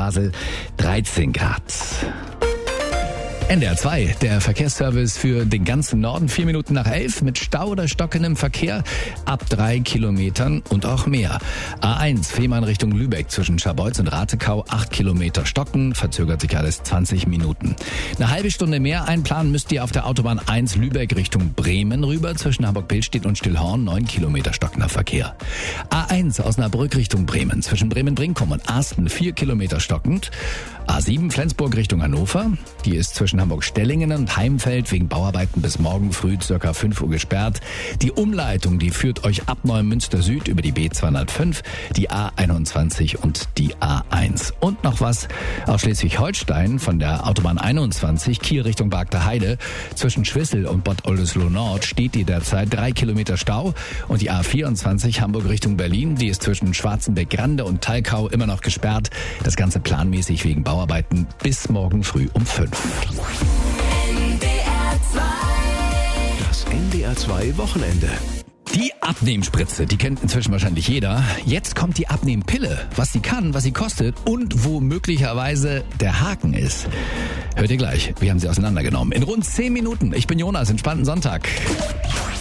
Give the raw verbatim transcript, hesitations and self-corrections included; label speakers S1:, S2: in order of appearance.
S1: Sasel dreizehn Grad. N D R zwei, der Verkehrsservice für den ganzen Norden. Vier Minuten nach elf mit Stau oder stockendem Verkehr ab drei Kilometern und auch mehr. A eins, Fehmarn Richtung Lübeck zwischen Scharbeutz und Ratekau, acht Kilometer stocken, verzögert sich alles zwanzig Minuten. Eine halbe Stunde mehr einplanen müsst ihr auf der Autobahn eins Lübeck Richtung Bremen rüber zwischen Hamburg-Billstedt und Stillhorn, neun Kilometer stockender Verkehr. A eins Osnabrück Richtung Bremen zwischen Bremen-Brinkum und Asten, vier Kilometer stockend. A sieben Flensburg Richtung Hannover, die ist zwischen Hamburg-Stellingen und Heimfeld wegen Bauarbeiten bis morgen früh circa fünf Uhr gesperrt. Die Umleitung, die führt euch ab Neumünster Süd über die B zweihundertfünf, die A einundzwanzig und die A eins. Und noch was aus Schleswig-Holstein von der Autobahn einundzwanzig, Kiel Richtung Bargter Heide. Zwischen Schwissel und Bad Oldesloe Nord steht die derzeit drei Kilometer Stau. Und die A vierundzwanzig Hamburg Richtung Berlin, die ist zwischen Schwarzenbeck-Grande und Thalkau immer noch gesperrt. Das Ganze planmäßig wegen Bauarbeiten bis morgen früh um fünf.
S2: Das N D R zwei Wochenende.
S1: Die Abnehmspritze, die kennt inzwischen wahrscheinlich jeder. Jetzt kommt die Abnehmpille. Was sie kann, was sie kostet und wo möglicherweise der Haken ist. Hört ihr gleich. Wir haben sie auseinandergenommen. In rund zehn Minuten. Ich bin Jonas. Entspannten Sonntag.